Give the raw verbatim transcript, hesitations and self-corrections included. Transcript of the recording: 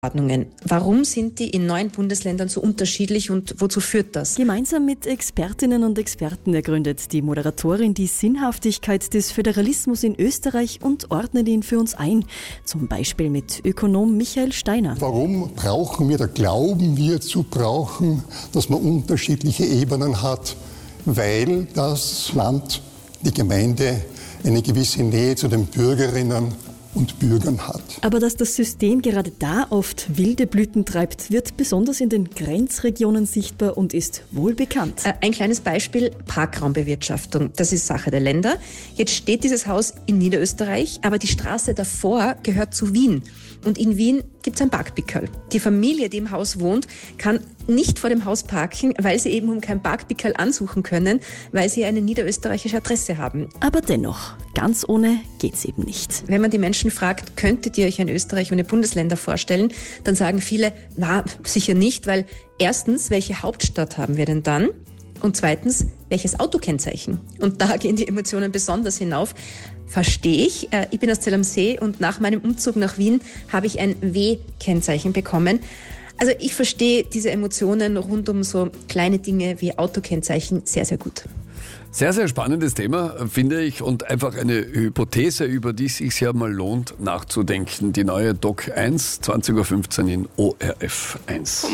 Ordnungen. Warum sind die in neun Bundesländern so unterschiedlich und wozu führt das? Gemeinsam mit Expertinnen und Experten ergründet die Moderatorin die Sinnhaftigkeit des Föderalismus in Österreich und ordnet ihn für uns ein. Zum Beispiel mit Ökonom Michael Steiner. Warum brauchen wir, da glauben wir zu brauchen, dass man unterschiedliche Ebenen hat? Weil das Land, die Gemeinde, eine gewisse Nähe zu den Bürgerinnen und Bürgern hat. Aber dass das System gerade da oft wilde Blüten treibt, wird besonders in den Grenzregionen sichtbar und ist wohl bekannt. Ein kleines Beispiel, Parkraumbewirtschaftung. Das ist Sache der Länder. Jetzt steht dieses Haus in Niederösterreich, aber die Straße davor gehört zu Wien. Und in Wien gibt es ein Parkpickerl. Die Familie, die im Haus wohnt, kann nicht vor dem Haus parken, weil sie eben um kein Parkpickerl ansuchen können, weil sie eine niederösterreichische Adresse haben. Aber dennoch, ganz ohne geht's eben nicht. Wenn man die Menschen fragt, könntet ihr euch ein Österreich ohne Bundesländer vorstellen, dann sagen viele, na, sicher nicht, weil erstens, welche Hauptstadt haben wir denn dann? Und zweitens, welches Autokennzeichen? Und da gehen die Emotionen besonders hinauf. Verstehe ich. Ich bin aus Zell am See und nach meinem Umzug nach Wien habe ich ein W-Kennzeichen bekommen. Also ich verstehe diese Emotionen rund um so kleine Dinge wie Autokennzeichen sehr, sehr gut. Sehr, sehr spannendes Thema, finde ich, und einfach eine Hypothese, über die es sich ja mal lohnt nachzudenken. Die neue Doc eins, zwanzig Uhr fünfzehn in O R F eins.